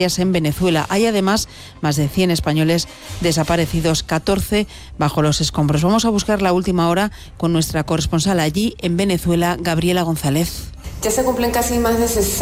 en Venezuela. Hay además más de 100 españoles desaparecidos, 14 bajo los escombros. Vamos a buscar la última hora con nuestra corresponsal allí en Venezuela, Gabriela González. Ya se cumplen casi más de 60